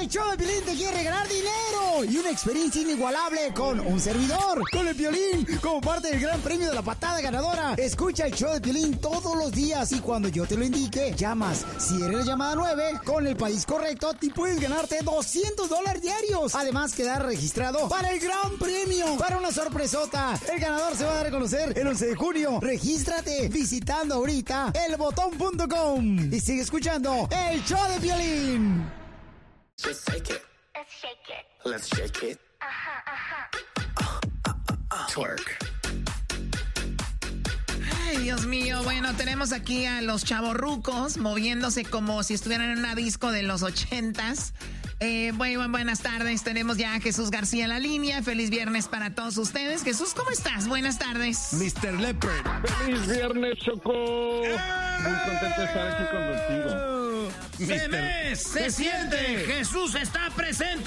El show de Piolín te quiere regalar dinero y una experiencia inigualable con un servidor, con el Piolín, como parte del gran premio de la patada ganadora. Escucha el show de Piolín todos los días y cuando yo te lo indique, llamas. Si eres la llamada 9, con el país correcto, te puedes ganarte $200 diarios. Además, quedar registrado para el gran premio, para una sorpresota. El ganador se va a dar a conocer el 11 de junio. Regístrate visitando ahorita elbotón.com y sigue escuchando el show de Piolín. Just take it. Let's shake it. Let's shake it. Twerk. Ay, Dios mío. Bueno, tenemos aquí a los chavorrucos moviéndose como si estuvieran en una disco de los 80s. Buenas tardes. Tenemos ya a Jesús García en la línea. Feliz viernes para todos ustedes. Jesús, ¿cómo estás? Buenas tardes. Mr. Leopard. ¡Feliz viernes, Choco! Muy contento de estar aquí contigo. Se ve, se siente, Jesús está presente.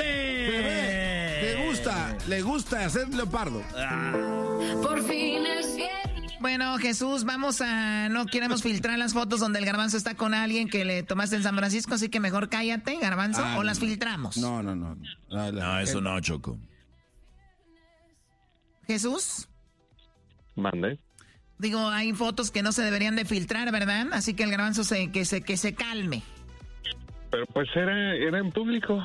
Le gusta hacer leopardo. Por fin es viernes. Bueno, Jesús, no queremos filtrar las fotos donde el Garbanzo está con alguien que le tomaste en San Francisco, así que mejor cállate, Garbanzo, o las filtramos. No. No, eso no, Choco. Jesús. Mande. Digo, hay fotos que no se deberían de filtrar, ¿verdad? Así que el Garbanzo que se calme. Pero pues era en público.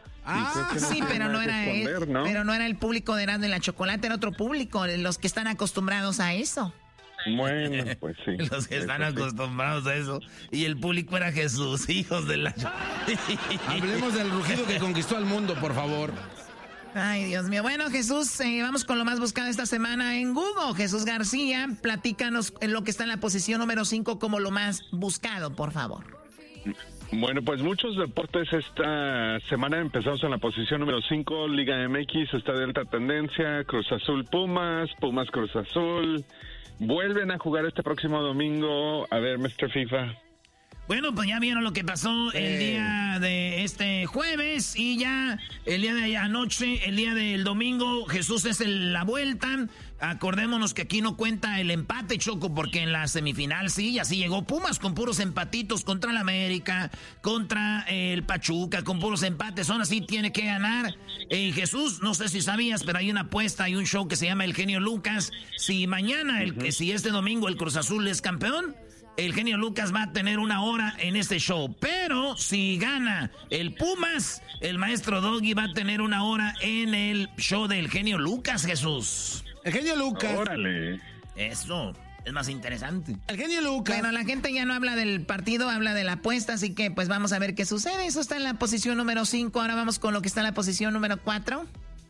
Sí, pero no era él, ¿no? Pero no era el público de Erasmo y la Chocolate, era otro público, los que están acostumbrados a eso. Bueno, pues sí. Los que están acostumbrados a eso. Y el público era Jesús, hijos de la... Hablemos del rugido que conquistó al mundo, por favor. Ay, Dios mío. Bueno, Jesús, vamos con lo más buscado esta semana en Google. Jesús García, platícanos en lo que está en la posición número 5 como lo más buscado, por favor. Bueno, pues muchos deportes esta semana. Empezamos en la posición número 5, Liga MX, está de alta tendencia, Cruz Azul Pumas Cruz Azul. Vuelven a jugar este próximo domingo. A ver, Mr. FIFA. Bueno, pues ya vieron lo que pasó el día de este jueves y ya el día de anoche, el día del domingo, Jesús es la vuelta. Acordémonos que aquí no cuenta el empate, Choco, porque en la semifinal sí, así llegó Pumas con puros empatitos contra el América, contra el Pachuca, con puros empates. Son así, tiene que ganar. Jesús, no sé si sabías, pero hay una apuesta, hay un show que se llama El Genio Lucas. Si mañana, si este domingo el Cruz Azul es campeón, el Genio Lucas va a tener 1 hora en este show. Pero si gana el Pumas, el maestro Doggy va a tener 1 hora en el show del Genio Lucas, Jesús. El Genio Lucas. Órale. Eso es más interesante. El Genio Lucas. Bueno, la gente ya no habla del partido, habla de la apuesta, así que pues vamos a ver qué sucede. Eso está en la posición número 5. Ahora vamos con lo que está en la posición número 4.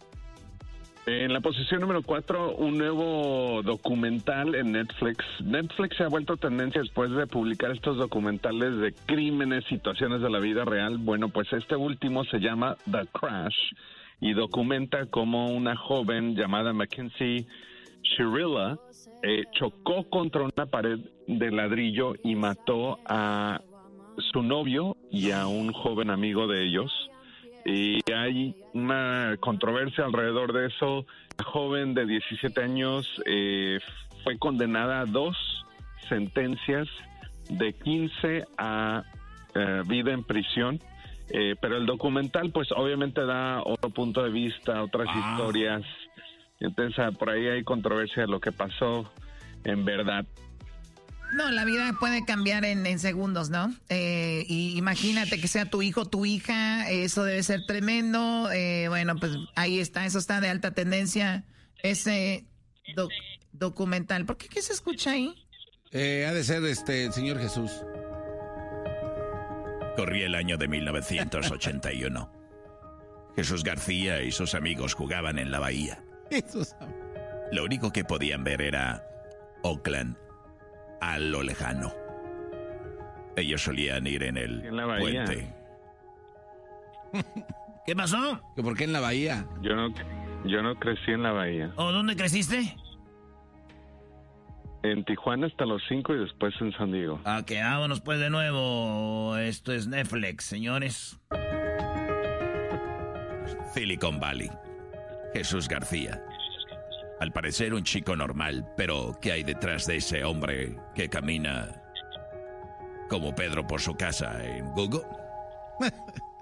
En la posición número 4, un nuevo documental en Netflix. Netflix se ha vuelto tendencia después de publicar estos documentales de crímenes, situaciones de la vida real. Bueno, pues este último se llama The Crash y documenta cómo una joven llamada Mackenzie Shirilla chocó contra una pared de ladrillo y mató a su novio y a un joven amigo de ellos. Y hay una controversia alrededor de eso. La joven de 17 años fue condenada a 2 sentencias de 15 a vida en prisión. Pero el documental, pues obviamente da otro punto de vista, otras historias. Entonces, por ahí hay controversia de lo que pasó en verdad. No, la vida puede cambiar en segundos, ¿no? Y imagínate que sea tu hijo, tu hija, eso debe ser tremendo. Bueno, pues ahí está, eso está de alta tendencia. Ese documental. ¿Por qué se escucha ahí? Ha de ser el Señor Jesús. Corría el año de 1981. Jesús García y sus amigos jugaban en la bahía. Lo único que podían ver era Oakland a lo lejano. Ellos solían ir en el puente. ¿Qué pasó? ¿Por qué en la bahía? Yo no crecí en la bahía. ¿O dónde creciste? En Tijuana hasta los 5 y después en San Diego. Ok, vámonos pues de nuevo. Esto es Netflix, señores. Silicon Valley. Jesús García. Al parecer un chico normal, pero ¿qué hay detrás de ese hombre que camina como Pedro por su casa en Google?